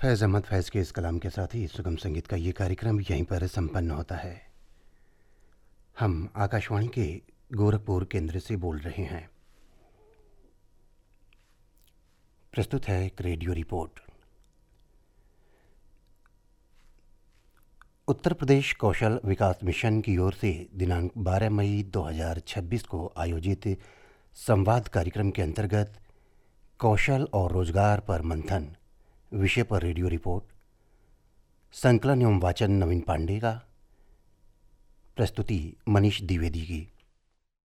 फैज़ अहमद फैज़ के इस कलाम के साथ ही सुगम संगीत का ये कार्यक्रम यहीं पर संपन्न होता है। हम आकाशवाणी के गोरखपुर केंद्र से बोल रहे हैं। प्रस्तुत है एक रेडियो रिपोर्ट। उत्तर प्रदेश कौशल विकास मिशन की ओर से दिनांक 12 मई 2026 को आयोजित संवाद कार्यक्रम के अंतर्गत कौशल और रोजगार पर मंथन विषय पर रेडियो रिपोर्ट, संकलन एवं वाचन नवीन पांडे का, प्रस्तुति मनीष द्विवेदी की।